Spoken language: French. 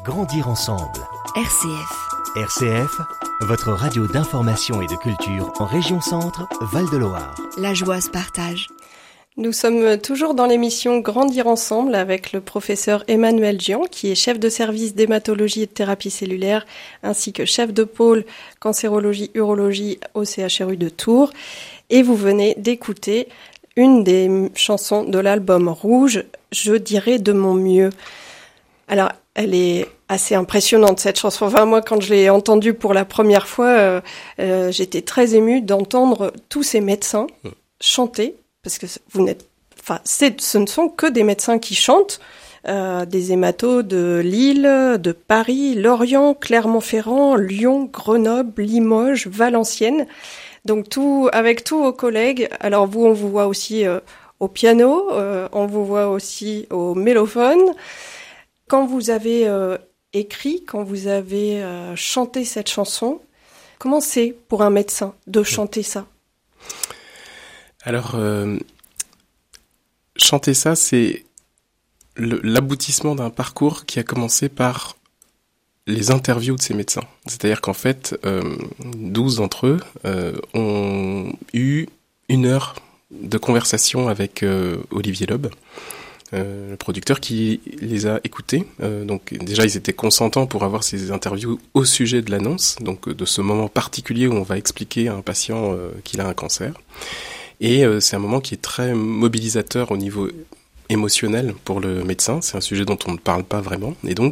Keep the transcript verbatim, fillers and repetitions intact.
Grandir ensemble. R C F. R C F, votre radio d'information et de culture en région Centre, Val-de-Loire. La joie se partage. Nous sommes toujours dans l'émission Grandir ensemble avec le professeur Emmanuel Gian, qui est chef de service d'hématologie et de thérapie cellulaire, ainsi que chef de pôle cancérologie-urologie au C H R U de Tours. Et vous venez d'écouter une des chansons de l'album Rouge, Je dirais de mon mieux. Alors, elle est assez impressionnante, cette chanson. Enfin, moi, quand je l'ai entendue pour la première fois, euh, euh, j'étais très émue d'entendre tous ces médecins chanter, parce que vous n'êtes, enfin, c'est, ce ne sont que des médecins qui chantent, euh, des hématos de Lille, de Paris, Lorient, Clermont-Ferrand, Lyon, Grenoble, Limoges, Valenciennes. Donc, tout, avec tous vos collègues. Alors, vous, on vous voit aussi euh, au piano, euh, on vous voit aussi au mélophone. Quand vous avez euh, écrit, quand vous avez euh, chanté cette chanson, comment c'est pour un médecin de chanter ça ? Alors, euh, chanter ça, c'est le, l'aboutissement d'un parcours qui a commencé par les interviews de ces médecins. C'est-à-dire qu'en fait, euh, douze d'entre eux euh, ont eu une heure de conversation avec euh, Olivier Loeb, Euh, le producteur qui les a écoutés. Euh, donc déjà, ils étaient consentants pour avoir ces interviews au sujet de l'annonce, donc de ce moment particulier où on va expliquer à un patient euh, qu'il a un cancer. Et euh, c'est un moment qui est très mobilisateur au niveau émotionnel pour le médecin. C'est un sujet dont on ne parle pas vraiment. Et donc,